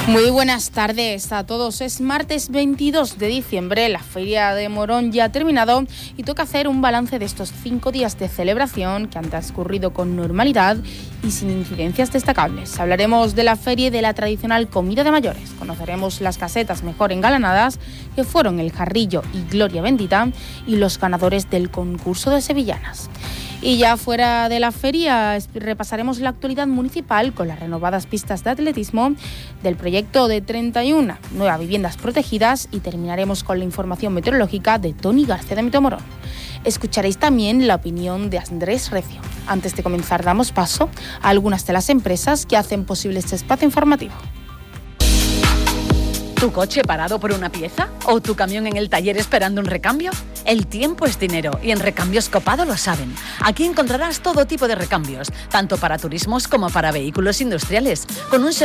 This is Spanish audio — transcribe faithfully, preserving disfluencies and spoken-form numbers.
Muy buenas tardes a todos. Es martes veintidós de diciembre, la Feria de Morón ya ha terminado y toca hacer un balance de estos cinco días de celebración que han transcurrido con normalidad y sin incidencias destacables. Hablaremos de la feria y de la tradicional comida de mayores. Conoceremos las casetas mejor engalanadas, que fueron el Jarrillo y Gloria Bendita, y los ganadores del concurso de sevillanas. Y ya fuera de la feria, repasaremos la actualidad municipal con las renovadas pistas de atletismo del proyecto de treinta y una nuevas viviendas protegidas y terminaremos con la información meteorológica de Tony García de Mitomorón. Escucharéis también la opinión de Andrés Recio. Antes de comenzar, damos paso a algunas de las empresas que hacen posible este espacio informativo. ¿Tu coche parado por una pieza? ¿O tu camión en el taller esperando un recambio? El tiempo es dinero y en Recambios Copado lo saben. Aquí encontrarás todo tipo de recambios, tanto para turismos como para vehículos industriales, con un